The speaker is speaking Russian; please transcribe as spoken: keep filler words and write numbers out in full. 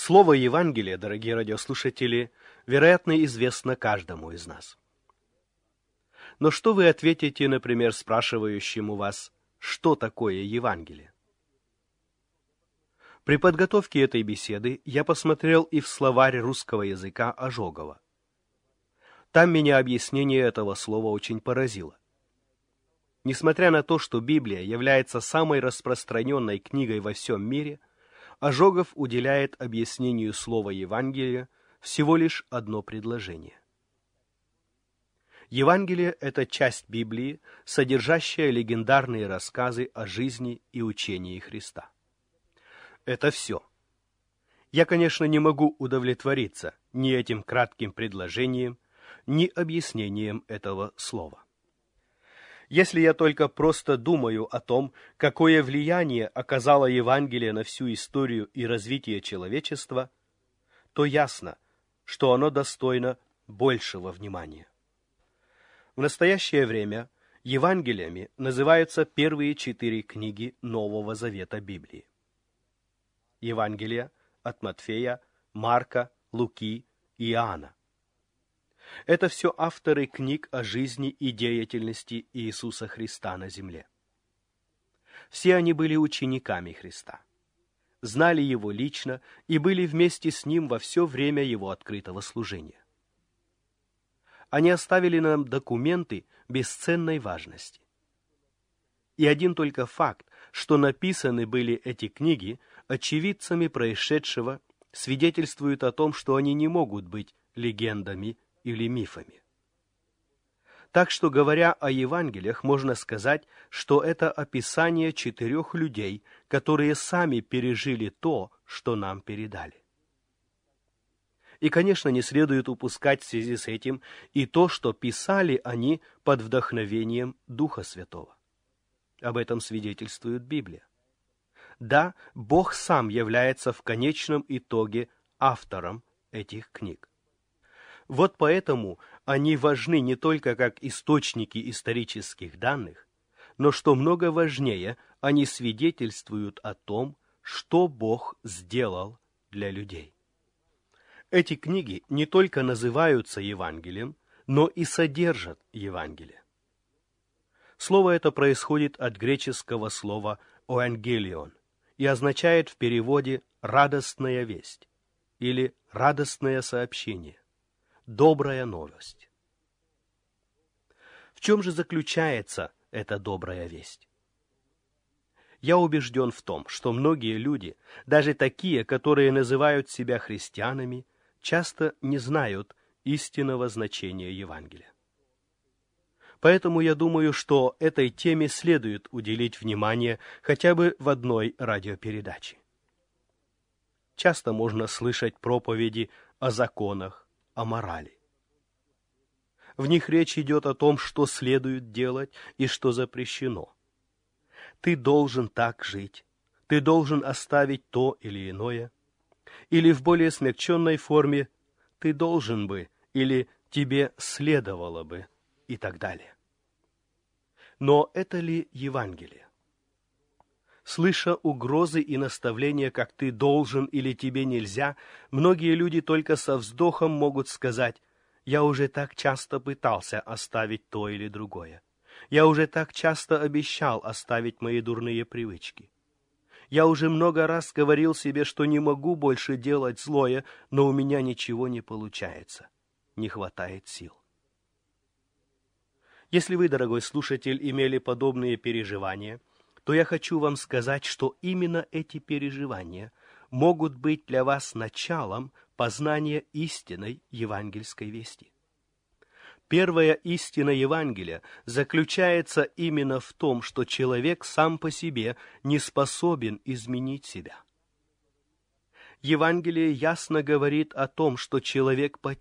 Слово Евангелие, дорогие радиослушатели, вероятно, известно каждому из нас. Но что вы ответите, например, спрашивающему вас, что такое Евангелие? При подготовке этой беседы я посмотрел и в словарь русского языка Ожогова. Там меня объяснение этого слова очень поразило. Несмотря на то, что Библия является самой распространенной книгой во всем мире, Ожогов уделяет объяснению слова Евангелия всего лишь одно предложение. Евангелие – это часть Библии, содержащая легендарные рассказы о жизни и учении Христа. Это все. Я, конечно, не могу удовлетвориться ни этим кратким предложением, ни объяснением этого слова. Если я только просто думаю о том, какое влияние оказало Евангелие на всю историю и развитие человечества, то ясно, что оно достойно большего внимания. В настоящее время Евангелиями называются первые четыре книги Нового Завета Библии. Евангелия от Матфея, Марка, Луки и Иоанна. Это все авторы книг о жизни и деятельности Иисуса Христа на земле. Все они были учениками Христа, знали Его лично и были вместе с Ним во все время Его открытого служения. Они оставили нам документы бесценной важности. И один только факт, что написаны были эти книги очевидцами происшедшего, свидетельствует о том, что они не могут быть легендами или мифами. Так что, говоря о Евангелиях, можно сказать, что это описание четырех людей, которые сами пережили то, что нам передали. И, конечно, не следует упускать в связи с этим и то, что писали они под вдохновением Духа Святого. Об этом свидетельствует Библия. Да, Бог сам является в конечном итоге автором этих книг. Вот поэтому они важны не только как источники исторических данных, но, что много важнее, они свидетельствуют о том, что Бог сделал для людей. Эти книги не только называются Евангелием, но и содержат Евангелие. Слово это происходит от греческого слова «оангелион» и означает в переводе «радостная весть» или «радостное сообщение», «добрая новость». В чем же заключается эта добрая весть? Я убежден в том, что многие люди, даже такие, которые называют себя христианами, часто не знают истинного значения Евангелия. Поэтому я думаю, что этой теме следует уделить внимание хотя бы в одной радиопередаче. Часто можно слышать проповеди о законах, о морали. В них речь идет о том, что следует делать и что запрещено. Ты должен так жить, ты должен оставить то или иное, или в более смягченной форме ты должен бы или тебе следовало бы и так далее. Но это ли Евангелие? Слыша угрозы и наставления, как ты должен или тебе нельзя, многие люди только со вздохом могут сказать: «Я уже так часто пытался оставить то или другое. Я уже так часто обещал оставить мои дурные привычки. Я уже много раз говорил себе, что не могу больше делать злое, но у меня ничего не получается. Не хватает сил». Если вы, дорогой слушатель, имели подобные переживания, то я хочу вам сказать, что именно эти переживания могут быть для вас началом познания истинной евангельской вести. Первая истина Евангелия заключается именно в том, что человек сам по себе не способен изменить себя. Евангелие ясно говорит о том, что человек